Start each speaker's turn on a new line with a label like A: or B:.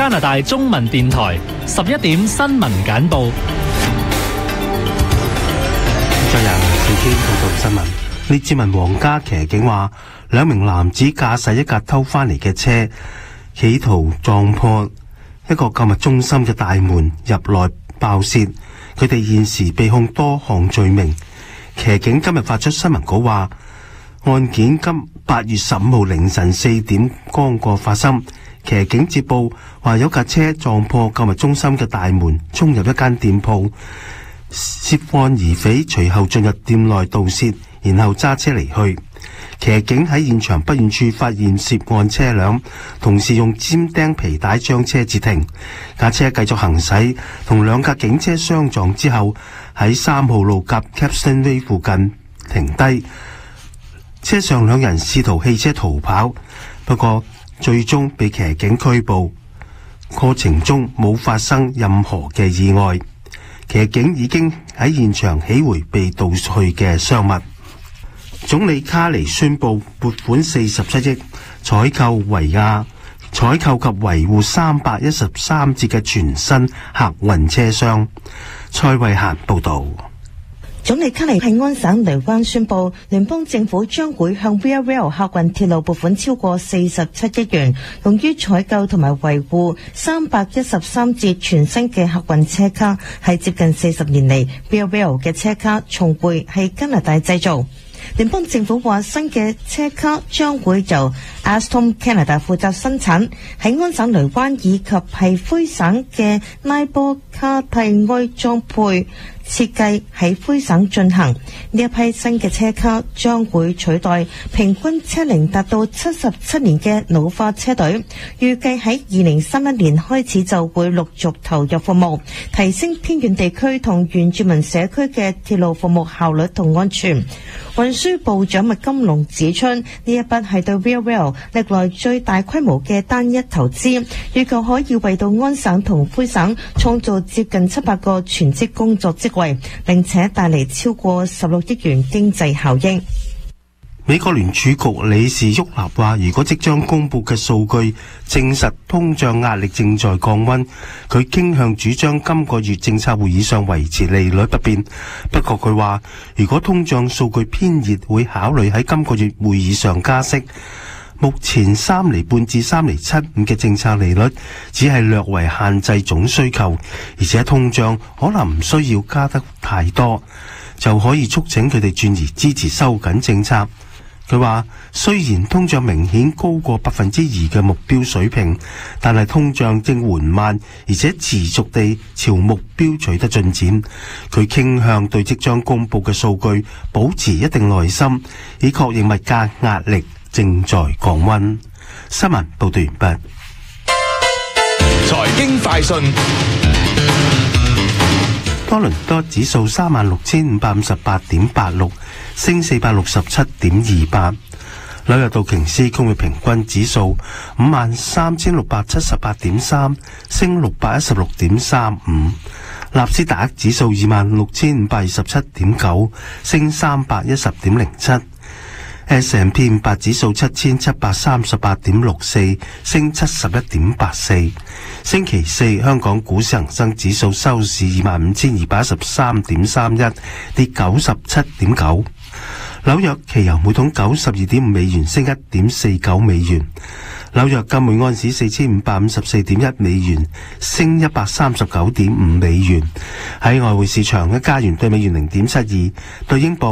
A: 加拿大中文電台11點新聞簡報。
B: 昨日四天報道新聞，列治文皇家騎警話，兩名男子駕駛一架偷翻嚟嘅車，企圖撞破一個購物中心嘅大門入內爆竊。佢哋現時被控多項罪名。騎警今日發出新聞稿話，案件今8月15號凌晨4點剛過發生。騎警接報話有架車撞破購物中心嘅大門，衝入一間店鋪。涉案疑匪隨後進入店內盜竊，然後揸車離去。騎警喺現場不遠處發現涉案車輛，同時用尖釘皮帶將車截停。架車繼續行駛，同兩架警車相撞之後，喺3號路夾 Capstan Way 附近停低。車上兩人試圖棄車逃跑，不過最終被騎警拘捕。過程中冇發生任何嘅意外。騎警已經喺現場起回被盜去嘅商物。總理卡尼宣布撥款47億，採購及維護313節嘅全新客運車廂。蔡慧嫻報道。
C: 總理卡尼喺安省雷灣宣布，聯邦政府將會向 Via Rail 客運鐵路撥款超過47億元，用於採購同埋維護313節全新嘅客運車卡。係接近40年嚟 Via Rail 嘅車卡重回係加拿大製造。聯邦政府話，新嘅車卡將會由 Alstom Canada 負責生產，喺安省雷灣以及係魁省嘅拉波卡蒂埃裝配設計喺魁省進行。呢一批新嘅車卡將會取代平均車齡達到77年嘅老化車隊，預計喺2031年開始就會陸續投入服務，提升偏遠地區同原住民社區嘅鐵路服務效率同安全。運輸部長麥金龍指出，呢一筆係對 Via Rail 歷來最大規模嘅單一投資，預計可以為到安省同魁省創造接近700個全職工作職位，並且帶嚟超過16億元經濟效益。
B: 美國聯儲局理事沃納話，如果即將公布嘅數據證實通脹壓力正在降溫，佢傾向主張今個月政策會議上維持利率不變。不過佢話，如果通脹數據偏熱，會考慮喺今個月會議上加息。目前3厘半至3厘75嘅政策利率只係略為限制總需求，而且通脹可能唔需要加得太多，就可以促請佢哋轉而支持收緊政策。佢話，雖然通脹明顯高過2%嘅目標水平，但係通脹正緩慢而且持續地朝目標取得進展。佢傾向對即將公布嘅數據保持一定耐心，以確認物價壓力正在降溫。新聞報道完畢。
D: 財經快訊。
B: 多倫多指數36,558.86，升467.28。紐約道瓊斯工業平均指數53,678.3，升616.35。納斯達克指數26,527.9，升310.07。S&P 500指數7,738.64，升71.84。星期四香港股市恒生指數收市25,213.31，跌97.9。紐約期油每桶92.5美元，升1.49美元。紐約金每安士4,554.1美元，升139.5美元。喺外匯市場，一加元對美元0.72，對英鎊